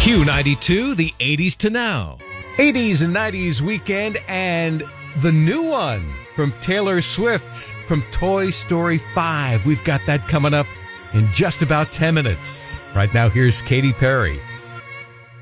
Q92, the 80s to now. 80s and 90s weekend, and the new one from Taylor Swift from Toy Story 5. We've got that coming up in just about 10 minutes. Right now, here's Katy Perry.